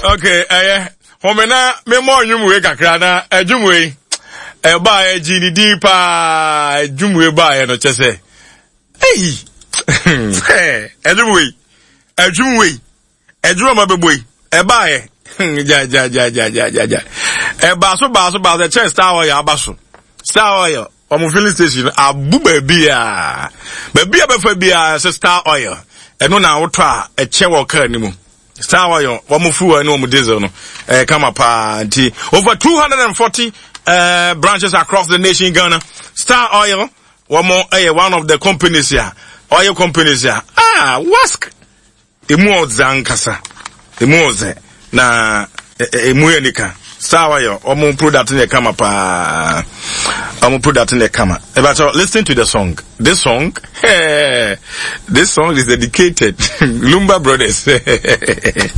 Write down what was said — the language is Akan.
Okay, homena me mo nwumwe kakra na adwumwe ba gini deepa adwumwe ba no chese adwumwe adwuma beboy ba ja ba so the chest star oil abaso star oil omo filling station abu bia befa bia star oil eno na woto a echewo ka ni mu star oil omo fuel no omo diesel no come up over 240 branches across the nation Ghana. Star Oil one of the companies here, oil companies here. Wask emu zankasa emu ze na emu yenika Star Oil omo product ne come up omo product ne come. But listen to the song. This song is dedicated Lumba Brothers.